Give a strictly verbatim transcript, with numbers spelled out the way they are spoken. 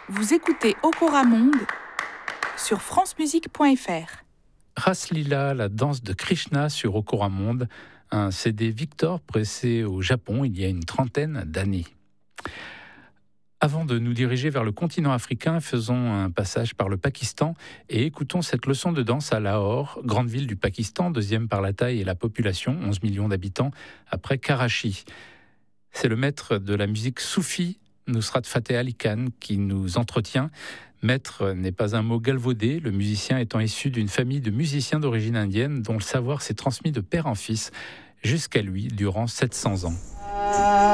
Vous écoutez Okora Monde sur france musique point f r. Raslila, la danse de Krishna sur Okora Monde, un C D Victor pressé au Japon il y a une trentaine d'années. Avant de nous diriger vers le continent africain, faisons un passage par le Pakistan et écoutons cette leçon de danse à Lahore, grande ville du Pakistan, deuxième par la taille et la population, onze millions d'habitants, après Karachi. C'est le maître de la musique soufi, Nusrat Fateh Ali Khan, qui nous entretient. Maître n'est pas un mot galvaudé, le musicien étant issu d'une famille de musiciens d'origine indienne dont le savoir s'est transmis de père en fils jusqu'à lui durant sept cents ans.